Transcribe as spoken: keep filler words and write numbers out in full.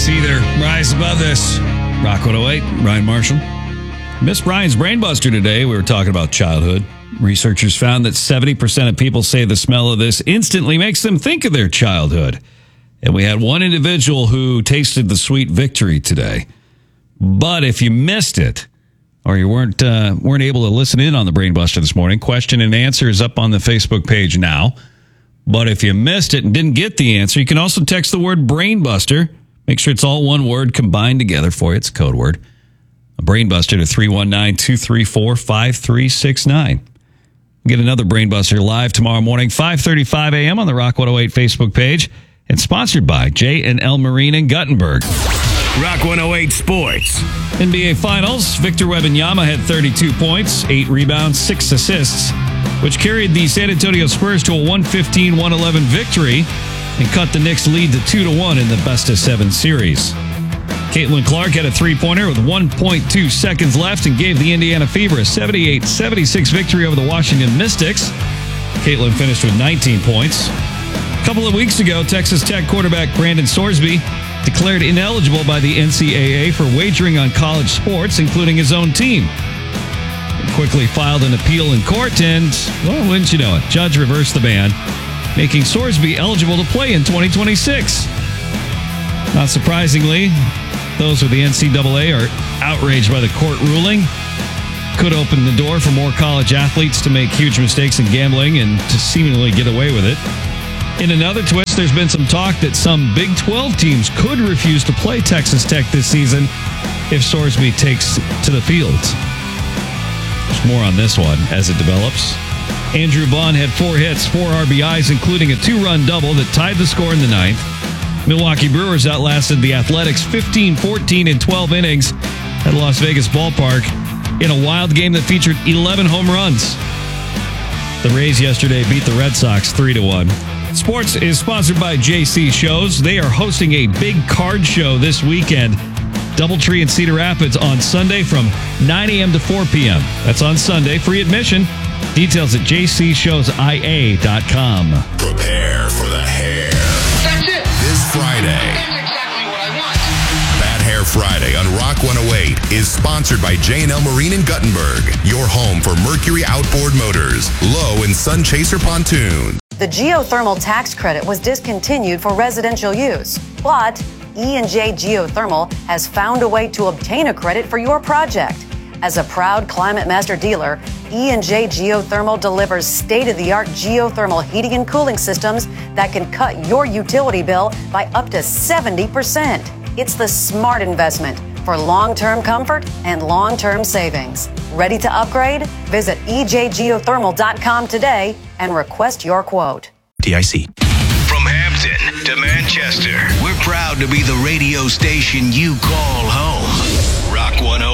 either. Rise above this. Rock one oh eight, Ryan Marshall. Miss Brian's Brainbuster today. We were talking about childhood. Researchers found that seventy percent of people say the smell of this instantly makes them think of their childhood. And we had one individual who tasted the sweet victory today. But if you missed it, or you weren't uh, weren't able to listen in on the Brainbuster this morning, question and answer is up on the Facebook page now. But if you missed it and didn't get the answer, you can also text the word Brainbuster. Make sure it's all one word combined together for you. It's a code word. A Brainbuster to three one nine, two three four, five three six nine. Get another Brainbuster live tomorrow morning, five thirty-five a.m. on the Rock one oh eight Facebook page. And sponsored by J and L Marine in Guttenberg. Rock one oh eight Sports. N B A Finals, Victor Wembanyama had thirty-two points, eight rebounds, six assists, which carried the San Antonio Spurs to a one fifteen one eleven victory and cut the Knicks' lead to two to one in the best-of-seven series. Caitlin Clark had a three-pointer with one point two seconds left and gave the Indiana Fever a seventy-eight seventy-six victory over the Washington Mystics. Caitlin finished with nineteen points. A couple of weeks ago, Texas Tech quarterback Brandon Sorsby declared ineligible by the N C double A for wagering on college sports, including his own team. He quickly filed an appeal in court and, well, wouldn't you know it, judge reversed the ban, making Sorsby eligible to play in twenty twenty-six. Not surprisingly, those with the N C double A are outraged by the court ruling. Could open the door for more college athletes to make huge mistakes in gambling and to seemingly get away with it. In another twist, there's been some talk that some Big twelve teams could refuse to play Texas Tech this season if Sorsby takes to the field. There's more on this one as it develops. Andrew Vaughn had four hits, four R B Is, including a two-run double that tied the score in the ninth. Milwaukee Brewers outlasted the Athletics fifteen fourteen in twelve innings at Las Vegas Ballpark in a wild game that featured eleven home runs. The Rays yesterday beat the Red Sox three to one. Sports is sponsored by J C Shows. They are hosting a big card show this weekend. Doubletree and Cedar Rapids on Sunday from nine a.m. to four p.m. That's on Sunday. Free admission. Details at j c shows i a dot com. Prepare for the hair. That's it. This Friday. That's exactly what I want. Bad Hair Friday on Rock one oh eight is sponsored by J and L Marine in Guttenberg, your home for Mercury outboard motors, Low and Sun Chaser pontoons. The geothermal tax credit was discontinued for residential use, but E and J Geothermal has found a way to obtain a credit for your project. As a proud Climate Master dealer, E and J Geothermal delivers state-of-the-art geothermal heating and cooling systems that can cut your utility bill by up to seventy percent. It's the smart investment for long-term comfort and long-term savings. Ready to upgrade? Visit e j geothermal dot com today and request your quote. D I C. From Hampton to Manchester, We're proud to be the radio station you call home. Rock one oh eight.